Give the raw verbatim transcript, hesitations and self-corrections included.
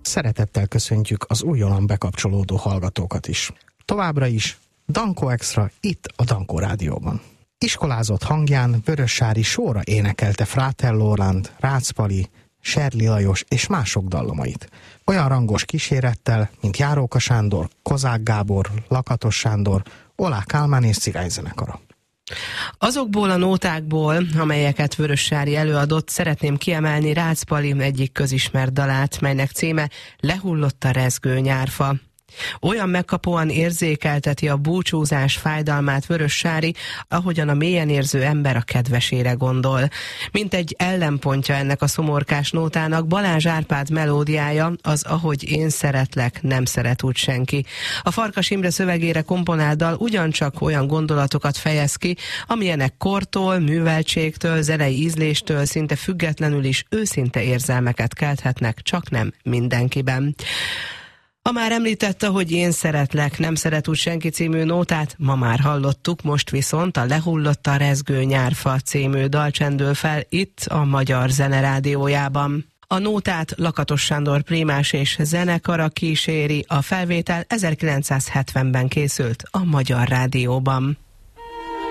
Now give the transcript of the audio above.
szeretettel köszöntjük az újonnan bekapcsolódó hallgatókat is. Továbbra is Dankó Extra itt a Dankó Rádióban. Iskolázott hangján Vörössári sorra énekelte Fratello Orland, Rácz Pali, Serli Lajos és mások dallamait. Olyan rangos kísérettel, mint Járóka Sándor, Kozák Gábor, Lakatos Sándor, Olá Kálmán és cigányzenekara. Azokból a nótákból, amelyeket Vörössári előadott, szeretném kiemelni Rácz Pali egyik közismert dalát, melynek címe Lehullott a rezgő nyárfa. Olyan megkapóan érzékelteti a búcsúzás fájdalmát Vörössári, ahogyan a mélyen érző ember a kedvesére gondol. Mint egy ellenpontja ennek a szomorkás nótának, Balázs Árpád melódiája az Ahogy én szeretlek, nem szeret úgy senki. A Farkas Imre szövegére komponált dal ugyancsak olyan gondolatokat fejez ki, amilyenek kortól, műveltségtől, zenei ízléstől szinte függetlenül is őszinte érzelmeket kelthetnek, csak nem mindenkiben. A már említette, hogy én szeretlek, nem szeret úgy senki című nótát, ma már hallottuk, most viszont a Lehullott a rezgő nyárfa című dal csendül fel itt a Magyar Zene Rádiójában. A nótát Lakatos Sándor prímás és zenekara kíséri, a felvétel ezerkilencszázhetvenben készült a Magyar Rádióban.